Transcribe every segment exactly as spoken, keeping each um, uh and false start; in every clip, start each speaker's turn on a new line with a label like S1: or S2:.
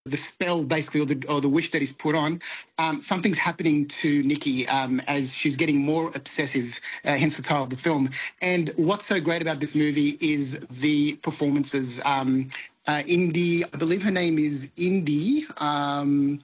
S1: the spell, basically, or the, or the wish that is put on, um, something's happening to Nikki um, as she's getting more obsessive, uh, hence the title of the film. And what's so great about this movie is the performances. Um, uh, Indy, I believe her name is Indy. Um,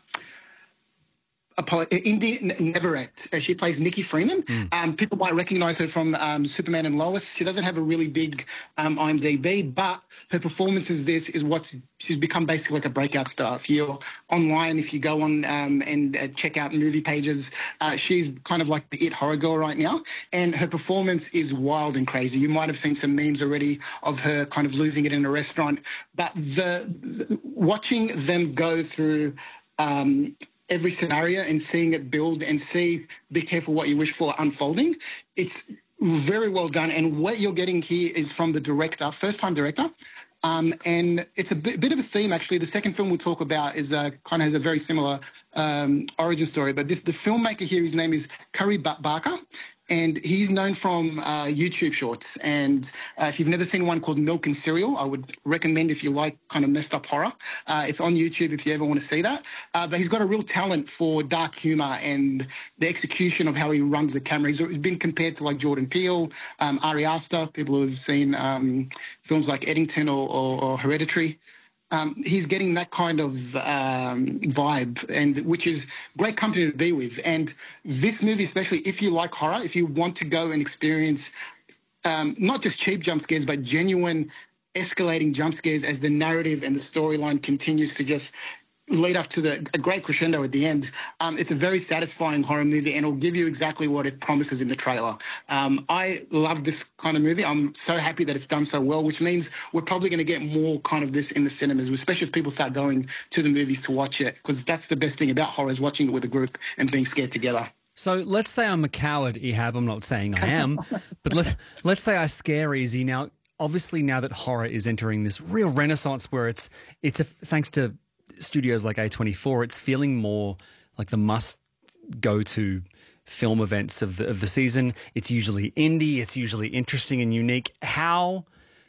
S1: Indy Neverett. Uh, she plays Nikki Freeman. Mm. Um, people might recognise her from um, Superman and Lois. She doesn't have a really big um, I M D B, but her performance as this is what she's become basically like a breakout star. If you're online, if you go on um, and uh, check out movie pages, uh, she's kind of like the it horror girl right now, and her performance is wild and crazy. You might have seen some memes already of her kind of losing it in a restaurant, but the, the watching them go through Um, every scenario and seeing it build and see Be Careful What You Wish For unfolding, it's very well done. And what you're getting here is from the director, first-time director, um, and it's a bit, bit of a theme, actually. The second film we'll talk about is uh, kind of has a very similar um, origin story, but this the filmmaker here, his name is Curry Barker, and he's known from uh, YouTube shorts. And uh, if you've never seen one called Milk and Cereal, I would recommend if you like kind of messed up horror. Uh, it's on YouTube if you ever want to see that. Uh, but he's got a real talent for dark humour and the execution of how he runs the camera. He's been compared to like Jordan Peele, um, Ari Aster, people who have seen um, films like Eddington or, or, or Hereditary. Um, he's getting that kind of um, vibe, and which is great company to be with. And this movie, especially if you like horror, if you want to go and experience um, not just cheap jump scares, but genuine escalating jump scares as the narrative and the storyline continues to just lead up to the, a great crescendo at the end. Um, it's a very satisfying horror movie, and it'll give you exactly what it promises in the trailer. Um, I love this kind of movie. I'm so happy that it's done so well, which means we're probably going to get more kind of this in the cinemas, especially if people start going to the movies to watch it, because that's the best thing about horror, is watching it with a group and being scared together.
S2: So let's say I'm a coward, Ehab. I'm not saying I am, but let, let's say I scare easy. Now, obviously, now that horror is entering this real renaissance where it's, it's a, thanks to studios like A twenty-four, it's feeling more like the must-go-to film events of the, of the season. It's usually indie, it's usually interesting and unique. How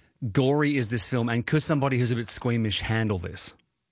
S2: gory is this film, and could somebody who's a bit squeamish handle this?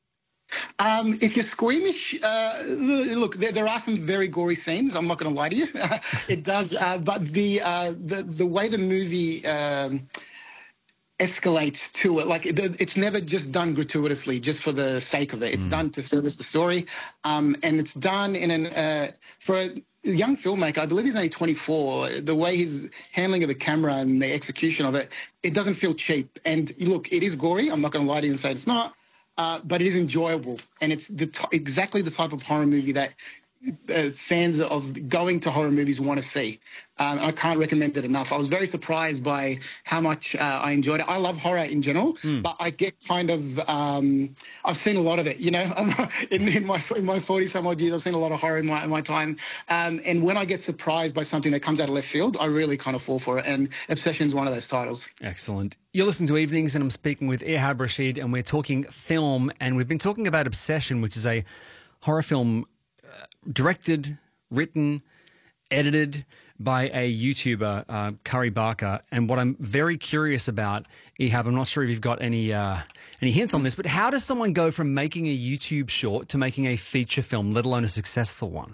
S1: Um, if you're squeamish, uh, look, there, there are some very gory scenes. I'm not going to lie to you. It does, uh, but the, uh, the the way the movie Um, escalates to it, like it, it's never just done gratuitously just for the sake of it. It's mm. done to service the story, um, and it's done in an uh, for a young filmmaker. I believe he's only twenty-four. The way he's handling of the camera and the execution of it, it doesn't feel cheap. And look, it is gory. I'm not going to lie to you and say it's not, uh, but it is enjoyable, and it's the t- exactly the type of horror movie that Uh, fans of going to horror movies want to see. Um, I can't recommend it enough. I was very surprised by how much uh, I enjoyed it. I love horror in general, mm. but I get kind of um, I've seen a lot of it. You know, in, in my in my forty some odd years, I've seen a lot of horror in my in my time. Um, and when I get surprised by something that comes out of left field, I really kind of fall for it. And Obsession is one of those titles.
S2: Excellent. You're listening to Evenings, and I'm speaking with Ehab Rashid, and we're talking film, and we've been talking about Obsession, which is a horror film directed, written, edited by a YouTuber, uh, Curry Barker. And what I'm very curious about, Ehab, I'm not sure if you've got any uh, any hints on this, but how does someone go from making a YouTube short to making a feature film, let alone a successful one?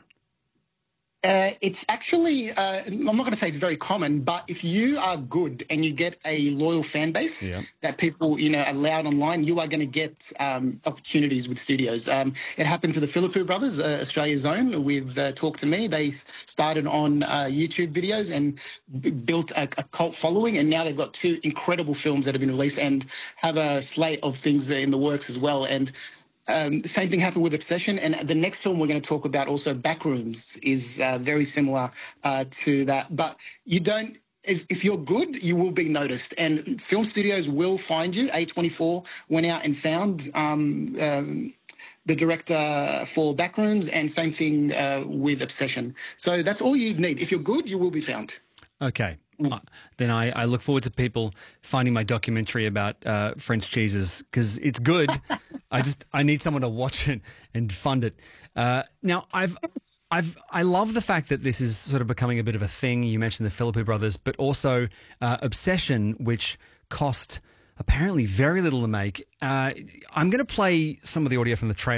S1: Uh, it's actually, uh, I'm not going to say it's very common, but if you are good and you get a loyal fan base yeah. that people, you know, allow online, you are going to get um, opportunities with studios. Um, it happened to the Philippou brothers, uh, Australia's own, with uh, Talk to Me. They started on uh, YouTube videos and b- built a, a cult following, and now they've got two incredible films that have been released and have a slate of things in the works as well. And Um, the same thing happened with Obsession, and the next film we're going to talk about, also Backrooms, is uh, very similar uh, to that. But you don't, if, if you're good, you will be noticed, and film studios will find you. A twenty-four went out and found um, um, the director for Backrooms, and same thing uh, with Obsession. So that's all you need. If you're good, you will be found.
S2: Okay. Uh, then I, I look forward to people finding my documentary about uh, French cheeses, because it's good. I just I need someone to watch it and fund it. Uh, now I've I've I love the fact that this is sort of becoming a bit of a thing. You mentioned the Philippou brothers, but also uh, Obsession, which cost apparently very little to make. Uh, I'm going to play some of the audio from the trailer.